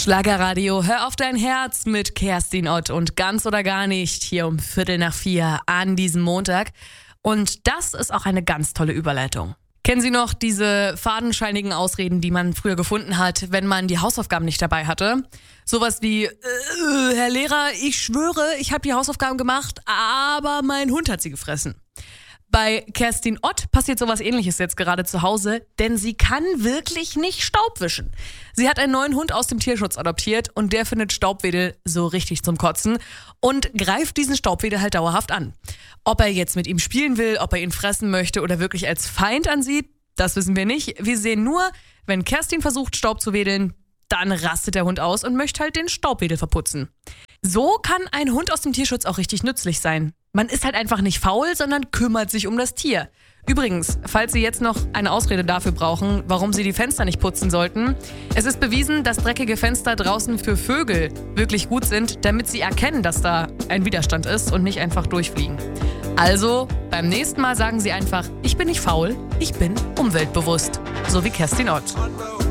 Schlagerradio, hör auf dein Herz mit Kerstin Ott und ganz oder gar nicht hier um 3:45 an diesem Montag. Und das ist auch eine ganz tolle Überleitung. Kennen Sie noch diese fadenscheinigen Ausreden, die man früher gefunden hat, wenn man die Hausaufgaben nicht dabei hatte? Sowas wie, Herr Lehrer, ich schwöre, ich habe die Hausaufgaben gemacht, aber mein Hund hat sie gefressen. Bei Kerstin Ott passiert sowas Ähnliches jetzt gerade zu Hause, denn sie kann wirklich nicht Staub wischen. Sie hat einen neuen Hund aus dem Tierschutz adoptiert und der findet Staubwedel so richtig zum Kotzen und greift diesen Staubwedel halt dauerhaft an. Ob er jetzt mit ihm spielen will, ob er ihn fressen möchte oder wirklich als Feind ansieht, das wissen wir nicht. Wir sehen nur, wenn Kerstin versucht, Staub zu wedeln, dann rastet der Hund aus und möchte halt den Staubwedel verputzen. So kann ein Hund aus dem Tierschutz auch richtig nützlich sein. Man ist halt einfach nicht faul, sondern kümmert sich um das Tier. Übrigens, falls Sie jetzt noch eine Ausrede dafür brauchen, warum Sie die Fenster nicht putzen sollten, es ist bewiesen, dass dreckige Fenster draußen für Vögel wirklich gut sind, damit sie erkennen, dass da ein Widerstand ist und nicht einfach durchfliegen. Also, beim nächsten Mal sagen Sie einfach, ich bin nicht faul, ich bin umweltbewusst. So wie Kerstin Ott.